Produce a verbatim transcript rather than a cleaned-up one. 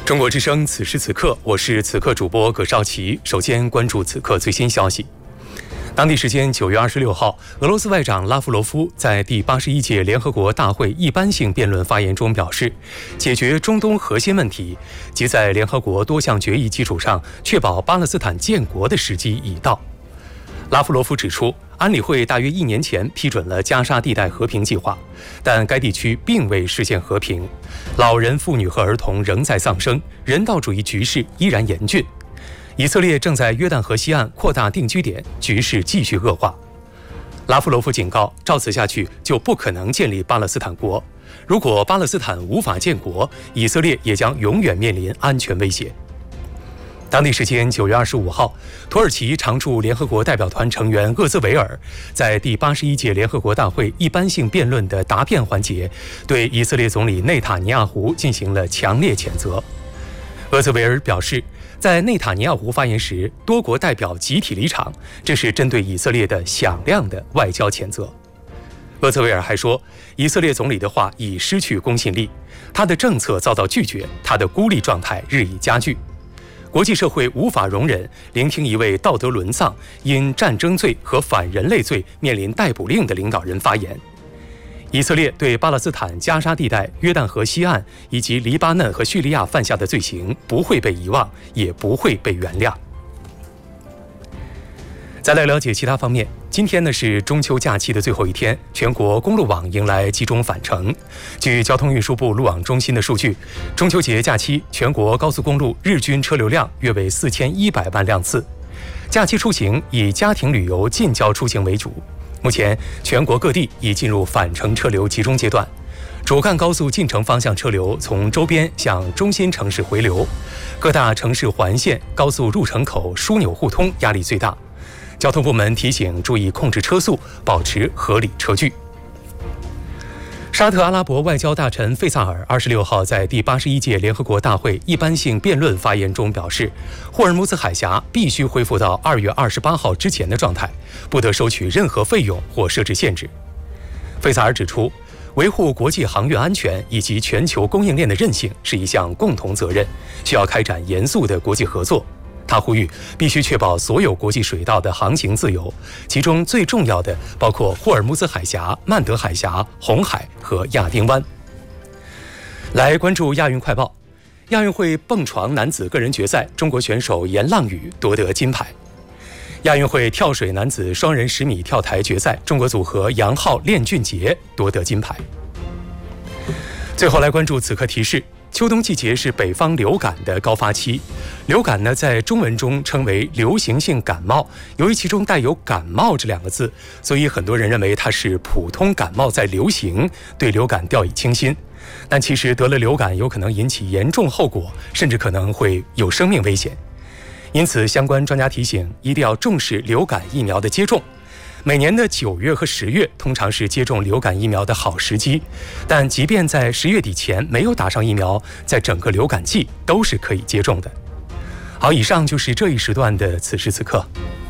中国之声，此时此刻，我是此刻主播葛少奇。首先关注此刻最新消息。当地时间九月二十六号，俄罗斯外长拉夫罗夫在第八十一届联合国大会一般性辩论发言中表示，解决中东核心问题及在联合国多项决议基础上确保巴勒斯坦建国的时机已到。拉夫罗夫指出，安理会大约一年前批准了加沙地带和平计划，但该地区并未实现和平，老人、妇女和儿童仍在丧生，人道主义局势依然严峻。以色列正在约旦河西岸扩大定居点，局势继续恶化。拉夫罗夫警告，照此下去就不可能建立巴勒斯坦国。如果巴勒斯坦无法建国，以色列也将永远面临安全威胁。当地时间九月二十五号，土耳其常驻联合国代表团成员厄兹维尔在第八十一届联合国大会一般性辩论的答辩环节，对以色列总理内塔尼亚胡进行了强烈谴责。厄兹维尔表示，在内塔尼亚胡发言时，多国代表集体离场，这是针对以色列的响亮的外交谴责。厄兹维尔还说，以色列总理的话已失去公信力，他的政策遭到拒绝，他的孤立状态日益加剧。国际社会无法容忍聆听一位道德沦丧、因战争罪和反人类罪面临逮捕令的领导人发言。以色列对巴勒斯坦加沙地带、约旦河西岸以及黎巴嫩和叙利亚犯下的罪行不会被遗忘，也不会被原谅。再来了解其他方面，今天呢是中秋假期的最后一天，全国公路网迎来集中返程。据交通运输部路网中心的数据，中秋节假期全国高速公路日均车流量约为四千一百万辆次。假期出行以家庭旅游、近郊出行为主。目前，全国各地已进入返程车流集中阶段，主干高速进城方向车流从周边向中心城市回流，各大城市环线、高速入城口枢纽互通压力最大。交通部门提醒注意控制车速，保持合理车距。沙特阿拉伯外交大臣费萨尔二十六号在第八十一届联合国大会一般性辩论发言中表示，霍尔木兹海峡必须恢复到二月二十八号之前的状态，不得收取任何费用或设置限制。费萨尔指出，维护国际航运安全以及全球供应链的韧性是一项共同责任，需要开展严肃的国际合作。他呼吁必须确保所有国际水道的航行自由，其中最重要的包括霍尔木兹海峡、曼德海峡、红海和亚丁湾。来关注亚运快报，亚运会蹦床男子个人决赛，中国选手严浪宇夺得金牌。亚运会跳水男子双人十米跳台决赛，中国组合杨昊、练俊杰夺得金牌。最后来关注此刻提示。秋冬季节是北方流感的高发期，流感呢在中文中称为流行性感冒，由于其中带有感冒这两个字，所以很多人认为它是普通感冒在流行，对流感掉以轻心。但其实得了流感有可能引起严重后果，甚至可能会有生命危险。因此相关专家提醒，一定要重视流感疫苗的接种。每年的九月和十月通常是接种流感疫苗的好时机，但即便在十月底前没有打上疫苗，在整个流感季都是可以接种的。好，以上就是这一时段的此时此刻。